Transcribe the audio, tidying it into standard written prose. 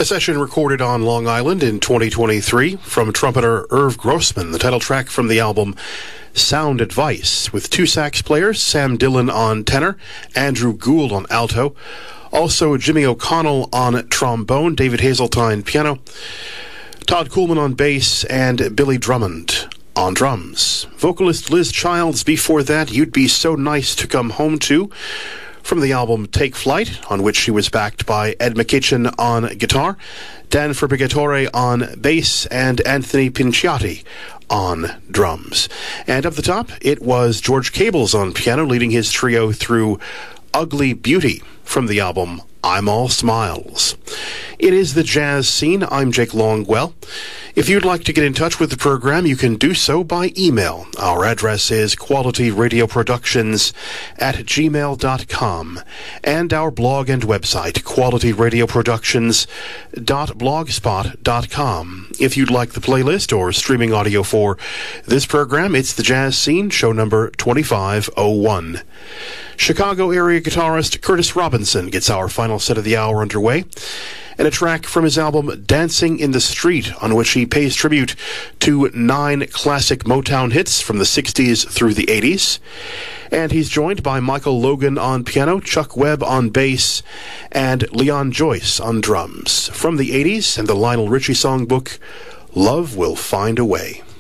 A session recorded on Long Island in 2023 from trumpeter Irv Grossman, the title track from the album Sound Advice, with two sax players, Sam Dillon on tenor, Andrew Gould on alto, also Jimmy O'Connell on trombone, David Hazeltine piano, Todd Coolman on bass, and Billy Drummond on drums. Vocalist Liz Childs before that, You'd Be So Nice to Come Home To, from the album Take Flight, on which she was backed by Ed McKitchen on guitar, Dan Ferbigatore on bass, and Anthony Pinciati on drums. And up the top, it was George Cables on piano, leading his trio through Ugly Beauty from the album I'm All Smiles. It is the jazz scene. I'm Jake Longwell. If you'd like to get in touch with the program, you can do so by email. Our address is qualityradioproductions@gmail.com, and our blog and website, qualityradioproductions.blogspot.com. If you'd like the playlist or streaming audio for this program, it's The Jazz Scene, show number 2501. Chicago area guitarist Curtis Robinson gets our final set of the hour underway, and a track from his album Dancing in the Street, on which he pays tribute to 9 classic Motown hits from the 60s through the 80s. And he's joined by Michael Logan on piano, Chuck Webb on bass, and Leon Joyce on drums. From the 80s and the Lionel Richie songbook, Love Will Find a Way.